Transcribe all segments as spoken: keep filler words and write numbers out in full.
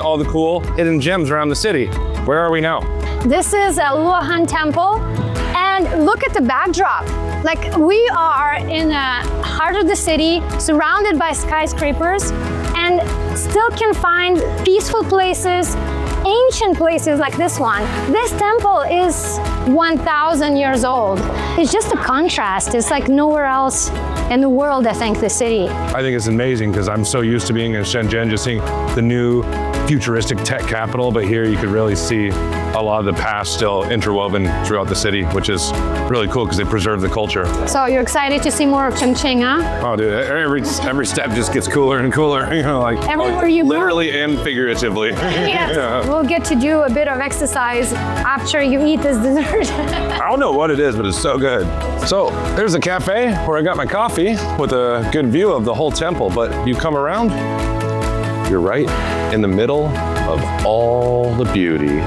all the cool hidden gems around the city. Where are we now? This is a Luohan temple, and look at the backdrop. Like, we are in the heart of the city, surrounded by skyscrapers, and still can find peaceful places, ancient places like this one. This temple is one thousand years old. It's just a contrast. It's like nowhere else in the world, I think, the city. I think it's amazing because I'm so used to being in Shenzhen, just seeing the new futuristic tech capital, but here you could really see a lot of the past still interwoven throughout the city, which is really cool because they preserve the culture. So you're excited to see more of Chongqing, huh? Oh, dude, every every step just gets cooler and cooler. You know, like everywhere oh, you go. Literally and figuratively. Yes. Yeah. We'll get to do a bit of exercise after you eat this dessert. I don't know what it is, but it's so good. So there's a cafe where I got my coffee with a good view of the whole temple, but you come around, you're right in the middle of all the beauty.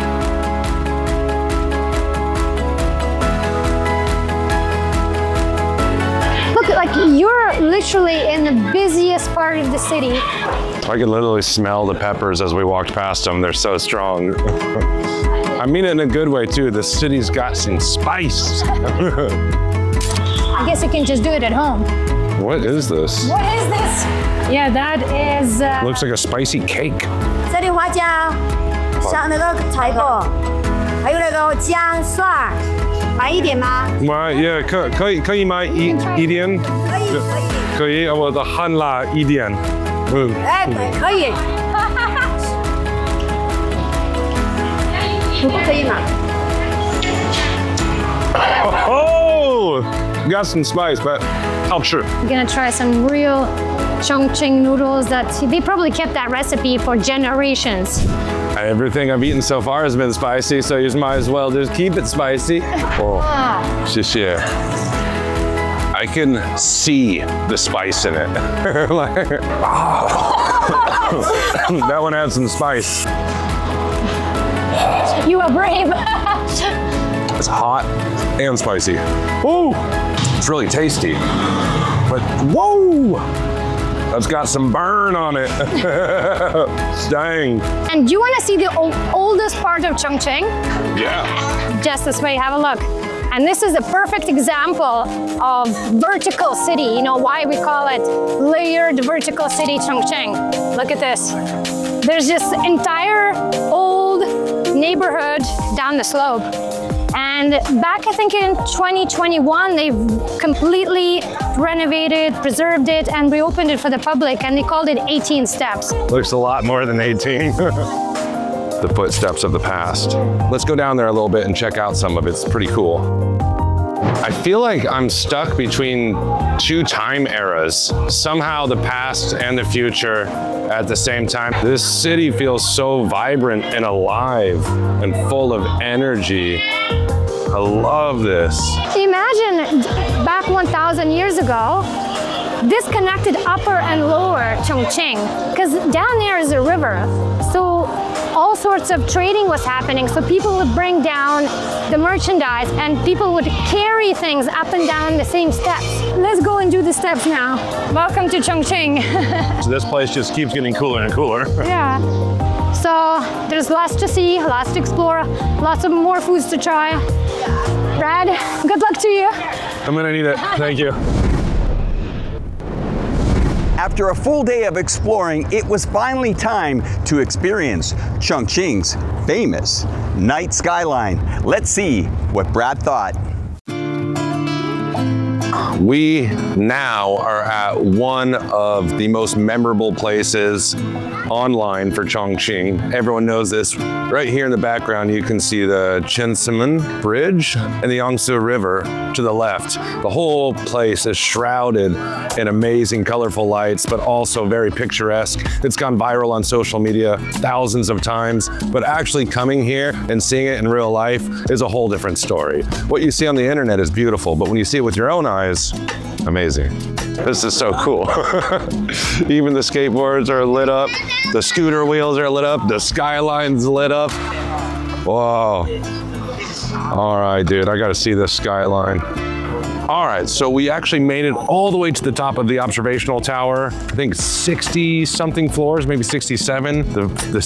Look, like you're literally in the busiest part of the city. I could literally smell the peppers as we walked past them. They're so strong. I mean it in a good way too. The city's got some spice. I guess you can just do it at home. What is this? What is this? Yeah, that is... Uh, Looks like a spicy cake. 这里花椒，像那个菜脯，还有那个姜蒜，买一点吗？ My, yeah, 可可以可以买一一点？ 可以，可以。 可以，我的汉辣一点。嗯。 哎，对，可以。不可以吗？ Oh, got some spice, but 好吃。 We're gonna try some real Chongqing noodles that they probably kept that recipe for generations. Everything I've eaten so far has been spicy, so you might as well just keep it spicy. Oh, 谢谢。I can see the spice in it. Like, oh. That one had some spice. You are brave. It's hot and spicy. Woo! It's really tasty. But whoa! That's got some burn on it. Dang. And do you want to see the old, oldest part of Chongqing? Yeah. Just this way, have a look. And this is a perfect example of vertical city. You know why we call it layered vertical city Chongqing. Look at this. There's this entire old neighborhood down the slope. And back, I think in twenty twenty-one, they completely renovated, preserved it, and reopened it for the public, and they called it eighteen steps. Looks a lot more than eighteen. The footsteps of the past. Let's go down there a little bit and check out some of it. It's pretty cool. I feel like I'm stuck between two time eras. Somehow the past and the future at the same time. This city feels so vibrant and alive and full of energy. I love this. Imagine back one thousand years ago, this connected upper and lower Chongqing, because down there is a river. So all sorts of trading was happening. So people would bring down the merchandise and people would carry things up and down the same steps. Let's go and do the steps now. Welcome to Chongqing. So this place just keeps getting cooler and cooler. Yeah. So there's lots to see, lots to explore, lots of more foods to try. Brad, good luck to you. I'm gonna need it, thank you. After a full day of exploring, it was finally time to experience Chongqing's famous night skyline. Let's see what Brad thought. We now are at one of the most memorable places online for Chongqing. Everyone knows this. Right here in the background, you can see the Chensimen Bridge and the Yangtze River to the left. The whole place is shrouded in amazing, colorful lights, but also very picturesque. It's gone viral on social media thousands of times, but actually coming here and seeing it in real life is a whole different story. What you see on the internet is beautiful, but when you see it with your own eyes, amazing. This is so cool. Even the skateboards are lit up, the scooter wheels are lit up, the skyline's lit up. Whoa. All right, dude, I gotta see this skyline. All right, so we actually made it all the way to the top of the observational tower. I think sixty something floors, maybe sixty-seven. The, the